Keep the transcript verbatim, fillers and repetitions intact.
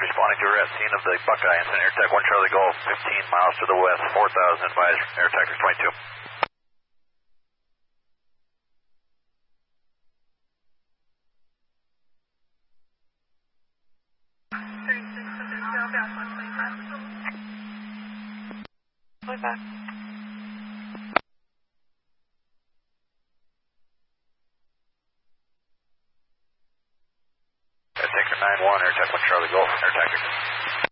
responding to arrest scene of the Buckeye incident. Air Tech one Charlie Golf, fifteen miles to the west, four thousand advised, Air Tactics twenty-two. twenty-five. Air Tactics nine one, Air Tech one Charlie Golf, Air Tactics.